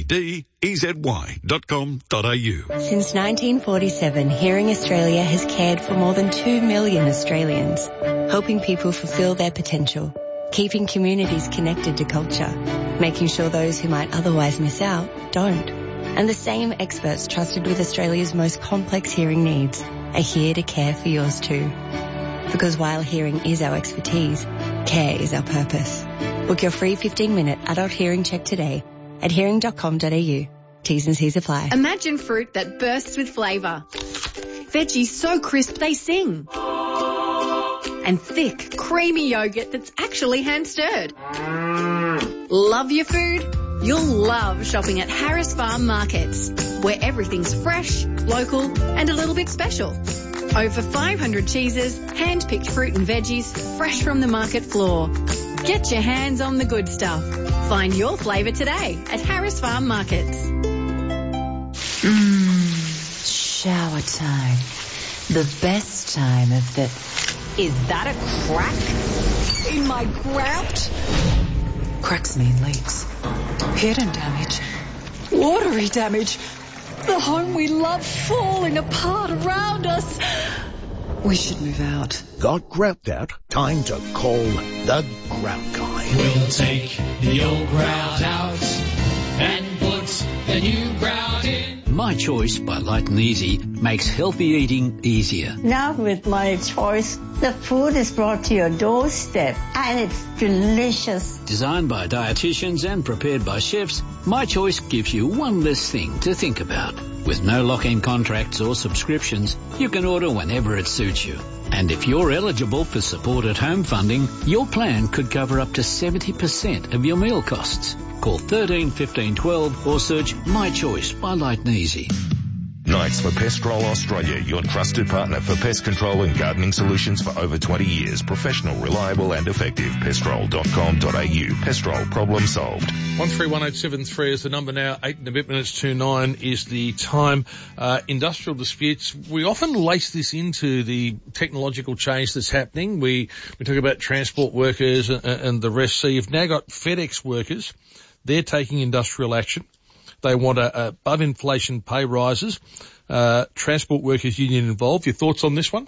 S11: BDEZY.com.au.
S18: Since 1947, Hearing Australia has cared for more than 2 million Australians, helping people fulfil their potential, keeping communities connected to culture, making sure those who might otherwise miss out don't. And the same experts trusted with Australia's most complex hearing needs are here to care for yours too. Because while hearing is our expertise, care is our purpose. Book your free 15-minute adult hearing check today at hearing.com.au. T's and C's apply.
S19: Imagine fruit that bursts with flavour. Veggies so crisp they sing. And thick, creamy yogurt that's actually hand-stirred. Love your food? You'll love shopping at Harris Farm Markets, where everything's fresh, local and a little bit special. Over 500 cheeses, hand-picked fruit and veggies, fresh from the market floor. Get your hands on the good stuff. Find your flavour today at Harris Farm Markets.
S20: Shower time. The best time of the...
S19: Is that a crack in my grout?
S20: Cracks mean leaks. Hidden damage. Watery damage. The home we love falling apart around us. We should move out.
S21: Got grout out? Time to call the Grout Guy.
S3: We'll take the old grout out and put the new grout in.
S22: My Choice by Light and Easy makes healthy eating easier.
S23: Now with My Choice, the food is brought to your doorstep and it's delicious.
S22: Designed by dietitians and prepared by chefs, My Choice gives you one less thing to think about. With no lock-in contracts or subscriptions, you can order whenever it suits you. And if you're eligible for support at home funding, your plan could cover up to 70% of your meal costs. Call 13 15 12 or search My Choice by Light and Easy.
S9: Knights for Pestrol Australia, your trusted partner for pest control and gardening solutions for over 20 years. Professional, reliable and effective. Pestrol.com.au. Pestrol, problem solved.
S1: 131873 is the number now. 8 and a bit minutes to 9 is the time. Industrial disputes, we often lace this into the technological change that's happening. We talk about transport workers and the rest. So you've now got FedEx workers. They're taking industrial action. They want above inflation pay rises. Transport Workers Union involved. Your thoughts on this one?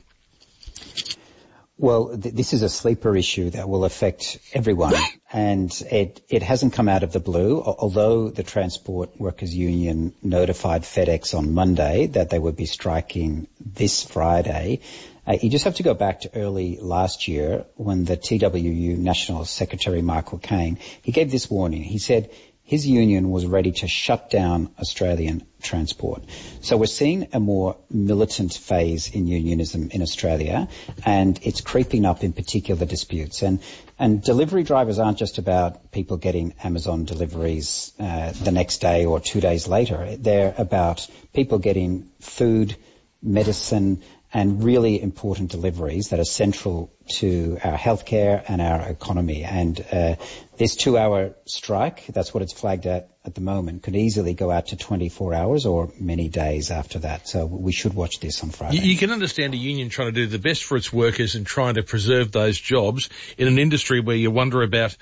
S10: Well, this is a sleeper issue that will affect everyone, and it hasn't come out of the blue. Although the Transport Workers Union notified FedEx on Monday that they would be striking this Friday, you just have to go back to early last year when the TWU National Secretary Michael Caine, he gave this warning. He said his union was ready to shut down Australian transport. So we're seeing a more militant phase in unionism in Australia, and it's creeping up in particular disputes. And delivery drivers aren't just about people getting Amazon deliveries the next day or 2 days later. They're about people getting food, medicine, and really important deliveries that are central to our healthcare and our economy. And this 2-hour strike, that's what it's flagged at the moment, could easily go out to 24 hours or many days after that. So we should watch this on Friday.
S1: You can understand a union trying to do the best for its workers and trying to preserve those jobs in an industry where you wonder about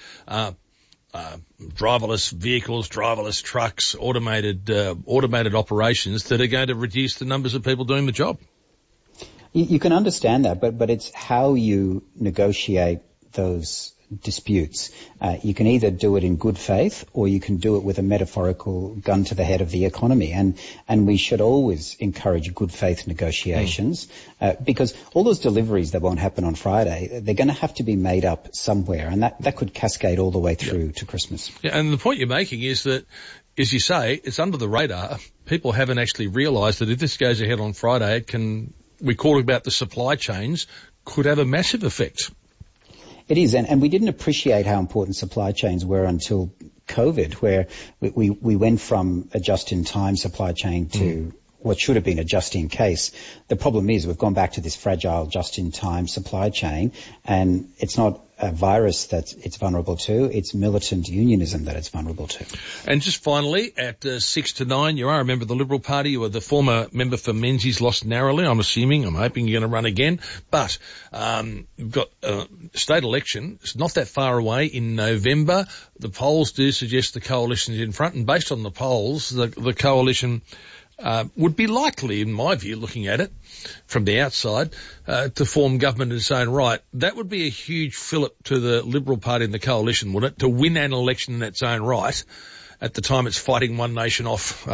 S1: driverless vehicles, driverless trucks, automated operations that are going to reduce the numbers of people doing the job.
S10: You can understand that, but it's how you negotiate those disputes. You can either do it in good faith or you can do it with a metaphorical gun to the head of the economy. And we should always encourage good faith negotiations because all those deliveries that won't happen on Friday, they're going to have to be made up somewhere, and that could cascade all the way through to Christmas.
S1: Yeah, and the point you're making is that, as you say, it's under the radar. People haven't actually realised that if this goes ahead on Friday, we call about the supply chains, could have a massive effect.
S10: It is, and we didn't appreciate how important supply chains were until COVID, where we went from a just-in-time supply chain to what should have been a just-in-case. The problem is we've gone back to this fragile just-in-time supply chain, and it's not a virus that it's vulnerable to, it's militant unionism that it's vulnerable to.
S1: And just finally, at 6 to 9, you are a member of the Liberal Party. You are the former member for Menzies, lost narrowly, I'm hoping you're going to run again. But we've got a state election. It's not that far away in November. The polls do suggest the coalition's in front, and based on the polls, the coalition would be likely, in my view, looking at it from the outside, to form government in its own right. That would be a huge fillip to the Liberal Party and the coalition, wouldn't it, to win an election in its own right at the time it's fighting One Nation off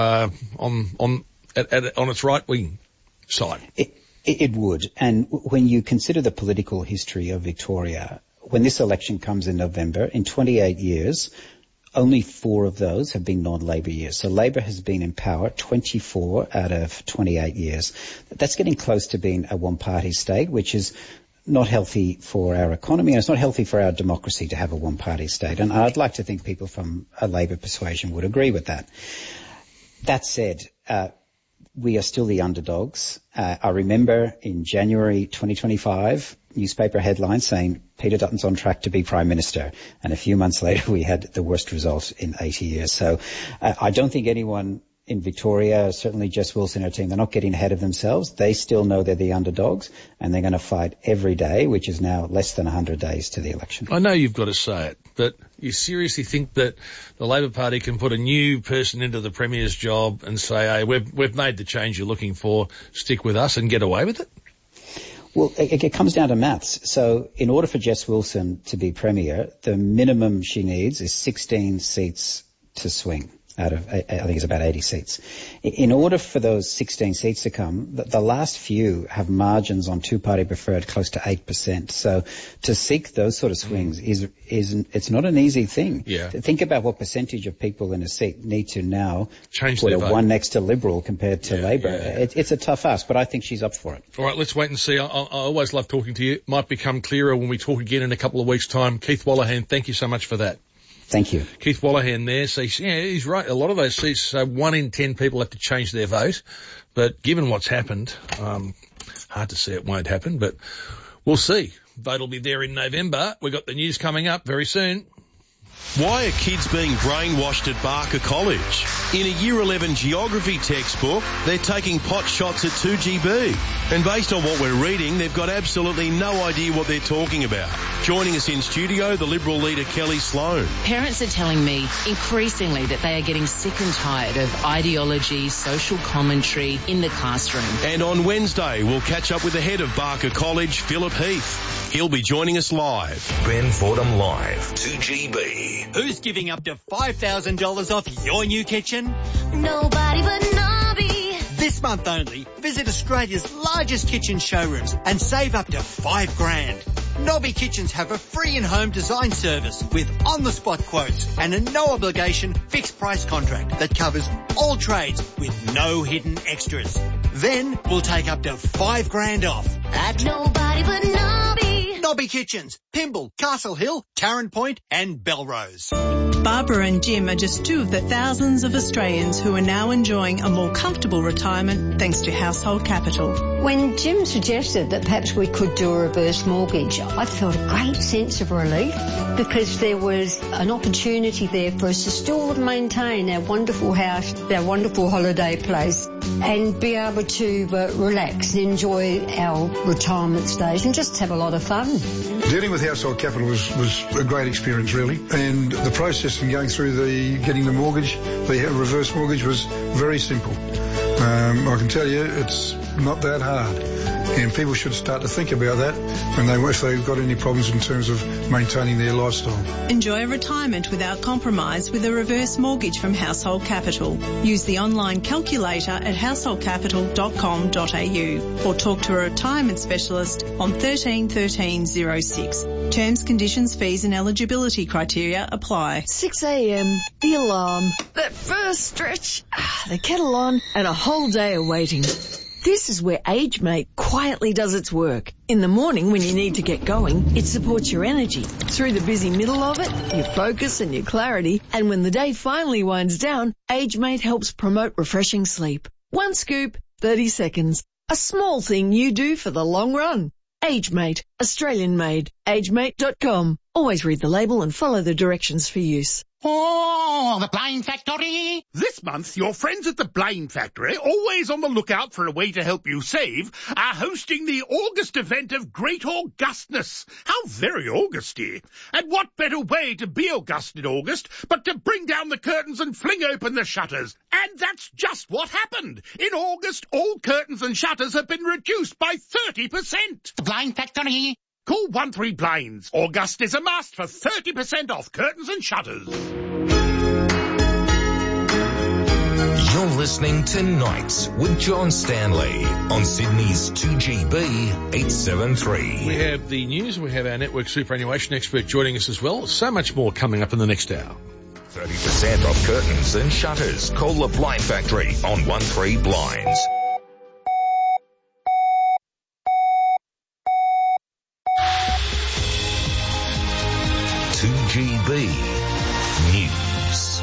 S1: on its right-wing side?
S10: It would. And when you consider the political history of Victoria, when this election comes in November, in 28 years, only 4 of those have been non-Labor years. So Labor has been in power 24 out of 28 years. That's getting close to being a one-party state, which is not healthy for our economy, and it's not healthy for our democracy to have a one-party state. And I'd like to think people from a Labor persuasion would agree with that. That said, we are still the underdogs. I remember in January 2025, newspaper headlines saying Peter Dutton's on track to be Prime Minister. And a few months later, we had the worst result in 80 years. So I don't think anyone in Victoria, certainly Jess Wilson and her team, they're not getting ahead of themselves. They still know they're the underdogs, and they're going to fight every day, which is now less than 100 days to the election.
S1: I know you've got to say it, but you seriously think that the Labor Party can put a new person into the Premier's job and say, hey, we've made the change you're looking for, stick with us, and get away with it?
S10: Well, it comes down to maths. So in order for Jess Wilson to be Premier, the minimum she needs is 16 seats to swing out of, I think it's about 80 seats. In order for those 16 seats to come, the last few have margins on two-party preferred close to 8%. So to seek those sort of swings it's not an easy thing.
S1: Yeah.
S10: Think about what percentage of people in a seat need to now
S1: change
S10: put
S1: their
S10: a
S1: vote.
S10: One next to Liberal compared to Labor. It's a tough ask, but I think she's up for it.
S1: All right, let's wait and see. I always love talking to you. Might become clearer when we talk again in a couple of weeks' time. Keith Wallahan, thank you so much for that.
S10: Thank you.
S1: Keith Wallahan there. So, yeah, he's right. A lot of those seats, 1 in 10 people have to change their vote. But given what's happened, hard to see it won't happen, but we'll see. Vote will be there in November. We've got the news coming up very soon.
S2: Why are kids being brainwashed at Barker College? In a Year 11 geography textbook, they're taking pot shots at 2GB. And based on what we're reading, they've got absolutely no idea what they're talking about. Joining us in studio, the Liberal leader Kelly Sloan.
S5: Parents are telling me increasingly that they are getting sick and tired of ideology, social commentary in the classroom.
S2: And on Wednesday, we'll catch up with the head of Barker College, Philip Heath. He'll be joining us live.
S9: Ben Fordham Live, 2GB.
S6: Who's giving up to $5,000 off your new kitchen?
S24: Nobody but Nobby.
S6: This month only, visit Australia's largest kitchen showrooms and save up to $5,000. Nobby Kitchens have a free in-home design service with on-the-spot quotes and a no-obligation fixed-price contract that covers all trades with no hidden extras. Then we'll take up to $5,000 off at
S24: Nobody but Nobby.
S6: Nobby Kitchens, Pymble, Castle Hill, Tarrant Point and Belrose.
S4: Barbara and Jim are just two of the thousands of Australians who are now enjoying a more comfortable retirement thanks to Household Capital.
S23: When Jim suggested that perhaps we could do a reverse mortgage, I felt a great sense of relief because there was an opportunity there for us to still maintain our wonderful house, our wonderful holiday place, and be able to relax and enjoy our retirement stage and just have a lot of fun.
S7: Dealing with Household Capital was a great experience, really, and the process in going through getting the mortgage, the reverse mortgage, was very simple. I can tell you it's not that hard, and people should start to think about that if they've got any problems in terms of maintaining their lifestyle.
S4: Enjoy retirement without compromise with a reverse mortgage from Household Capital. Use the online calculator at householdcapital.com.au or talk to a retirement specialist on 13 13 06. Terms, conditions, fees and eligibility criteria apply.
S8: 6 a.m, the alarm, that first stretch, the kettle on and a whole day of waiting. This is where AgeMate quietly does its work. In the morning when you need to get going, it supports your energy. Through the busy middle of it, your focus and your clarity. And when the day finally winds down, AgeMate helps promote refreshing sleep. One scoop, 30 seconds. A small thing you do for the long run. AgeMate, Australian made. AgeMate.com. Always read the label and follow the directions for use.
S21: Oh, the Blind Factory! This month, your friends at the Blind Factory, always on the lookout for a way to help you save, are hosting the August event of Great Augustness. How very Augusty! And what better way to be August in August but to bring down the curtains and fling open the shutters? And that's just what happened. In August, all curtains and shutters have been reduced by 30%. The Blind Factory! Call 13 Blinds. August is a must for 30% off curtains and shutters.
S9: You're listening to Nights with John Stanley on Sydney's 2GB 873.
S1: We have the news, we have our network superannuation expert joining us as well. So much more coming up in the next hour.
S9: 30% off curtains and shutters. Call the Blind Factory on 13 Blinds. News.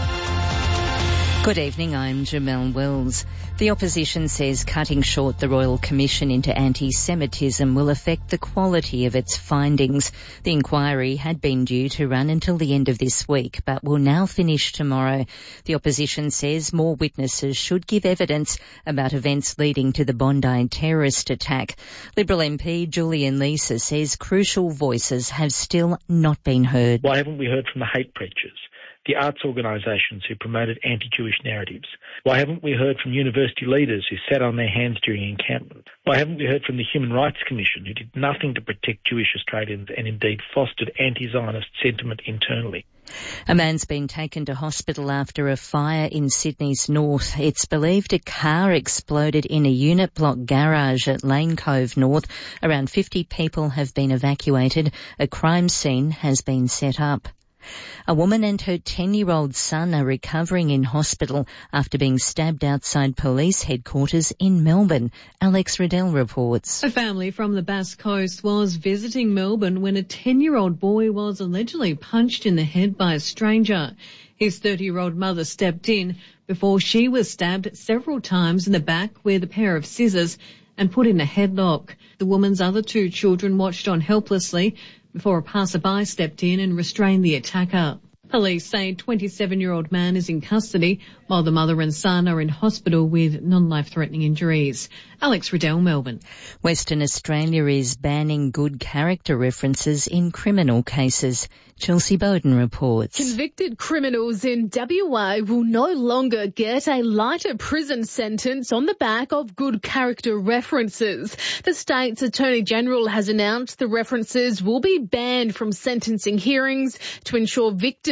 S13: Good evening, I'm Jamelle Wells. The opposition says cutting short the Royal Commission into anti-Semitism will affect the quality of its findings. The inquiry had been due to run until the end of this week, but will now finish tomorrow. The opposition says more witnesses should give evidence about events leading to the Bondi terrorist attack. Liberal MP Julian Leeser says crucial voices have still not been heard.
S25: Why haven't we heard from the hate preachers, the arts organisations who promoted anti-Jewish narratives? Why haven't we heard from university leaders who sat on their hands during encampment? Why haven't we heard from the Human Rights Commission who did nothing to protect Jewish Australians and indeed fostered anti-Zionist sentiment internally?
S13: A man's been taken to hospital after a fire in Sydney's north. It's believed a car exploded in a unit block garage at Lane Cove North. Around 50 people have been evacuated. A crime scene has been set up. A woman and her 10-year-old son are recovering in hospital after being stabbed outside police headquarters in Melbourne. Alex Riddell reports.
S26: A family from the Bass Coast was visiting Melbourne when a 10-year-old boy was allegedly punched in the head by a stranger. His 30-year-old mother stepped in before she was stabbed several times in the back with a pair of scissors and put in a headlock. The woman's other two children watched on helplessly before a passerby stepped in and restrained the attacker. Police say a 27-year-old man is in custody while the mother and son are in hospital with non-life-threatening injuries. Alex Riddell, Melbourne.
S13: Western Australia is banning good character references in criminal cases. Chelsea Bowden reports.
S27: Convicted criminals in WA will no longer get a lighter prison sentence on the back of good character references. The state's Attorney General has announced the references will be banned from sentencing hearings to ensure victims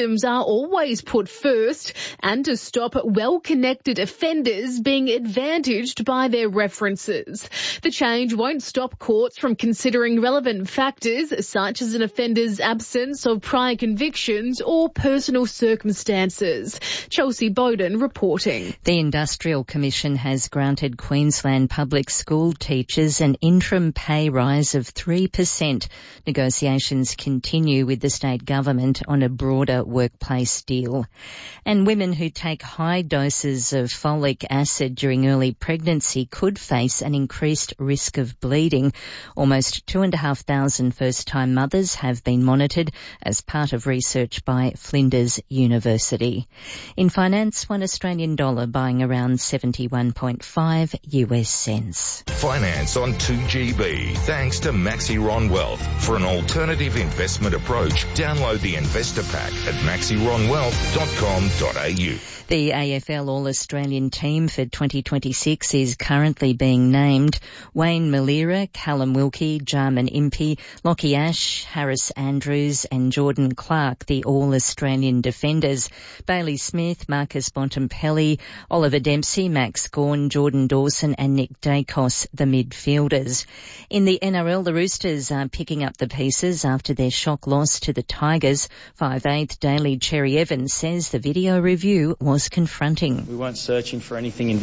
S27: victims are always put first and to stop well-connected offenders being advantaged by their references. The change won't stop courts from considering relevant factors such as an offender's absence of prior convictions or personal circumstances. Chelsea Bowden reporting.
S13: The Industrial Commission has granted Queensland public school teachers an interim pay rise of 3%. Negotiations continue with the state government on a broader workplace deal. And women who take high doses of folic acid during early pregnancy could face an increased risk of bleeding. Almost 2,500 first-time mothers have been monitored as part of research by Flinders University. In finance, $1 Australian buying around 71.5 US cents.
S9: Finance on 2GB, thanks to Maxiron Wealth. For an alternative investment approach, download the investor pack at maxironwealth.com.au.
S13: The AFL All-Australian team for 2026 is currently being named. Wayne Malira, Callum Wilkie, Jarman Impey, Lockie Ash, Harris Andrews and Jordan Clark, the All-Australian defenders. Bailey Smith, Marcus Bontempelli, Oliver Dempsey, Max Gawn, Jordan Dawson and Nick Dacos, the midfielders. In the NRL, the Roosters are picking up the pieces after their shock loss to the Tigers. 5/8 Daly Cherry Evans says the video review was confronting.
S11: We weren't searching for anything in